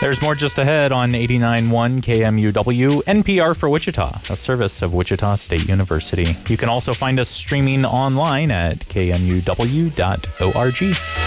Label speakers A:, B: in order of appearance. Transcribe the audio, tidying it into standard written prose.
A: There's more just ahead on 89.1 KMUW, NPR for Wichita, a service of Wichita State University. You can also find us streaming online at kmuw.org.